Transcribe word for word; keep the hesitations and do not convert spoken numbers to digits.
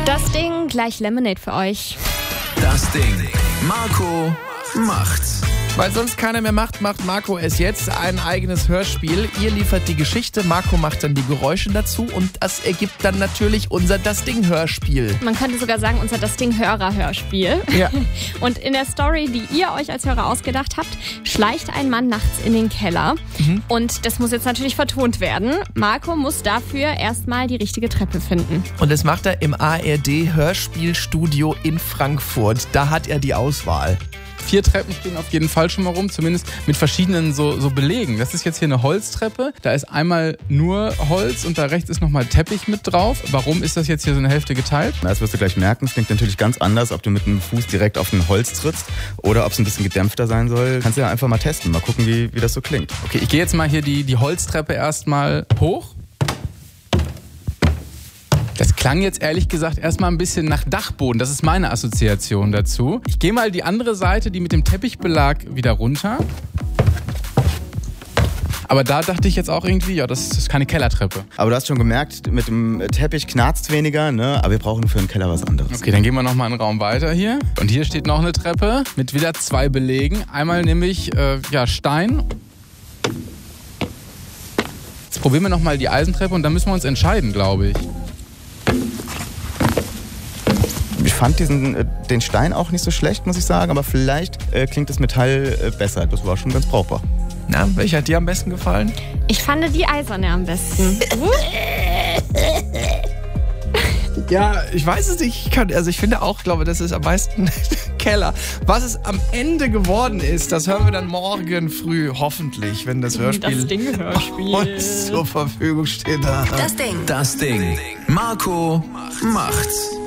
Das Ding, gleich Lemonade für euch. Das Ding. Marco macht's. Weil sonst keiner mehr macht, macht Marco es jetzt. Ein eigenes Hörspiel. Ihr liefert die Geschichte, Marco macht dann die Geräusche dazu und das ergibt dann natürlich unser Das Ding-Hörspiel. Man könnte sogar sagen, unser Das Ding-Hörer-Hörspiel. Ja. Und in der Story, die ihr euch als Hörer ausgedacht habt, schleicht ein Mann nachts in den Keller. Mhm. Und das muss jetzt natürlich vertont werden. Marco muss dafür erstmal die richtige Treppe finden. Und das macht er im A R D-Hörspielstudio in Frankfurt. Da hat er die Auswahl. Vier Treppen stehen auf jeden Fall schon mal rum, zumindest mit verschiedenen so, so Belegen. Das ist jetzt hier eine Holztreppe. Da ist einmal nur Holz und da rechts ist nochmal Teppich mit drauf. Warum ist das jetzt hier so eine Hälfte geteilt? Das wirst du gleich merken. Es klingt natürlich ganz anders, ob du mit dem Fuß direkt auf ein Holz trittst oder ob es ein bisschen gedämpfter sein soll. Kannst du ja einfach mal testen, mal gucken, wie, wie das so klingt. Okay, ich gehe jetzt mal hier die, die Holztreppe erstmal hoch. Das klang jetzt ehrlich gesagt erstmal ein bisschen nach Dachboden. Das ist meine Assoziation dazu. Ich gehe mal die andere Seite, die mit dem Teppichbelag, wieder runter. Aber da dachte ich jetzt auch irgendwie, ja, das ist keine Kellertreppe. Aber du hast schon gemerkt, mit dem Teppich knarzt weniger, ne? Aber wir brauchen für einen Keller was anderes. Okay, dann gehen wir nochmal einen Raum weiter hier. Und hier steht noch eine Treppe mit wieder zwei Belegen. Einmal nämlich äh, ja, Stein. Jetzt probieren wir nochmal die Eisentreppe und dann müssen wir uns entscheiden, glaube ich. Ich fand diesen, äh, den Stein auch nicht so schlecht, muss ich sagen, aber vielleicht äh, klingt das Metall äh, besser. Das war schon ganz brauchbar. Na, welcher hat dir am besten gefallen? Ich fand die eiserne am besten. Ja, ich weiß es nicht. Ich kann, also ich finde auch, glaube, das ist am meisten Keller. Was es am Ende geworden ist, das hören wir dann morgen früh, hoffentlich, wenn das Hörspiel Das Ding-Hörspiel uns zur Verfügung steht. Das Ding. Das Ding. Marco macht's.